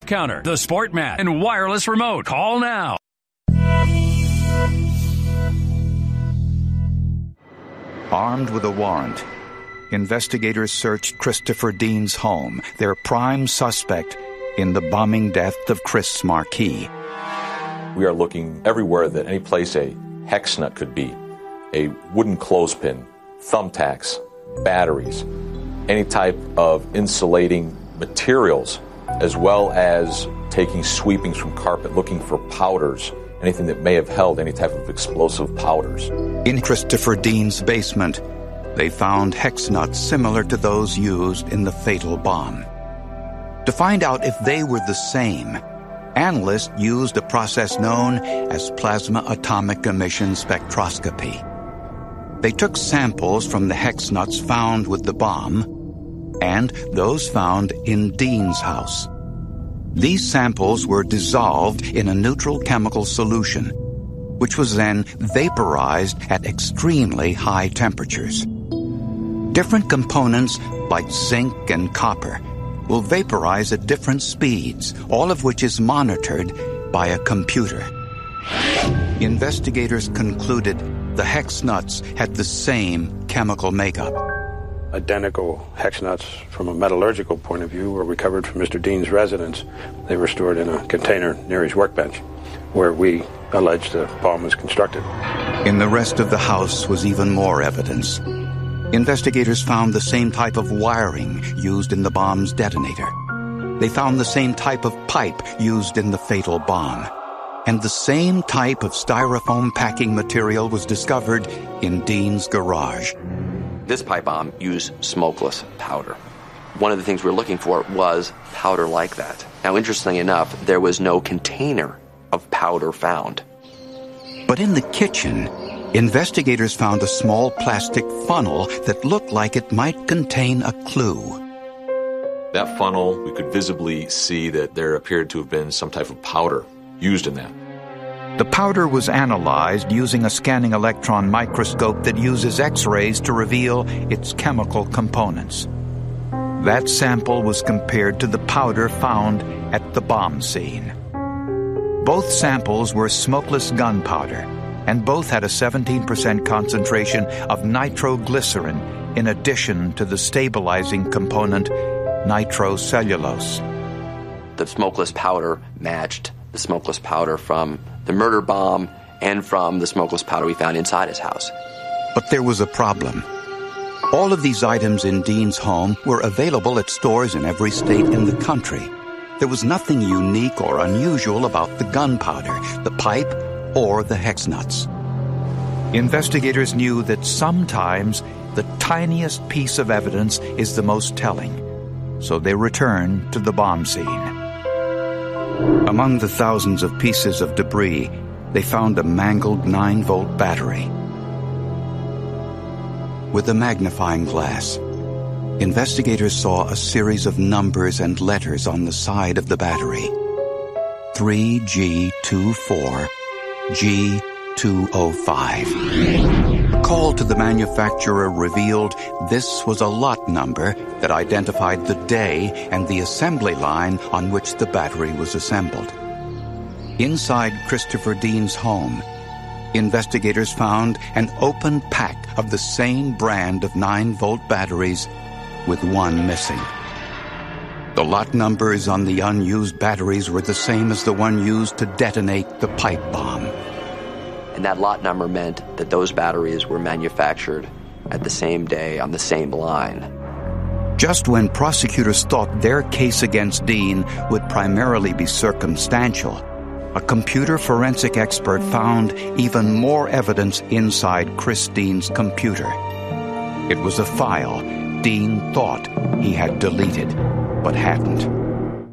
Counter, the Sportman, and wireless remote. Call now. Armed with a warrant, investigators searched Christopher Dean's home, their prime suspect in the bombing death of Chris Marquis. We are looking everywhere that any place a hex nut could be. A wooden clothespin, thumbtacks, batteries, any type of insulating materials, as well as taking sweepings from carpet, looking for powders, anything that may have held any type of explosive powders. In Christopher Dean's basement, they found hex nuts similar to those used in the fatal bomb. To find out if they were the same, analysts used a process known as plasma atomic emission spectroscopy. They took samples from the hex nuts found with the bomb and those found in Dean's house. These samples were dissolved in a neutral chemical solution, which was then vaporized at extremely high temperatures. Different components, like zinc and copper, will vaporize at different speeds, all of which is monitored by a computer. Investigators concluded the hex nuts had the same chemical makeup. Identical hex nuts from a metallurgical point of view were recovered from Mr. Dean's residence. They were stored in a container near his workbench, where we allege the bomb was constructed. In the rest of the house was even more evidence. Investigators found the same type of wiring used in the bomb's detonator. They found the same type of pipe used in the fatal bomb. And the same type of styrofoam packing material was discovered in Dean's garage. This pipe bomb used smokeless powder. One of the things we were looking for was powder like that. Now, interestingly enough, there was no container of powder found. But in the kitchen, investigators found a small plastic funnel that looked like it might contain a clue. That funnel, we could visibly see that there appeared to have been some type of powder used in that. The powder was analyzed using a scanning electron microscope that uses X-rays to reveal its chemical components. That sample was compared to the powder found at the bomb scene. Both samples were smokeless gunpowder, and both had a 17% concentration of nitroglycerin in addition to the stabilizing component nitrocellulose. The smokeless powder matched the smokeless powder from the murder bomb and from the smokeless powder we found inside his house. But there was a problem. All of these items in Dean's home were available at stores in every state in the country. There was nothing unique or unusual about the gunpowder, the pipe, or the hex nuts. Investigators knew that sometimes the tiniest piece of evidence is the most telling, so they returned to the bomb scene. Among the thousands of pieces of debris, they found a mangled 9-volt battery. With a magnifying glass, investigators saw a series of numbers and letters on the side of the battery. 3G24, G205. A call to the manufacturer revealed this was a lot number that identified the day and the assembly line on which the battery was assembled. Inside Christopher Dean's home, investigators found an open pack of the same brand of 9-volt batteries with one missing. The lot numbers on the unused batteries were the same as the one used to detonate the pipe bomb. And that lot number meant that those batteries were manufactured at the same day on the same line. Just when prosecutors thought their case against Dean would primarily be circumstantial, a computer forensic expert found even more evidence inside Chris Dean's computer. It was a file Dean thought he had deleted, but hadn't.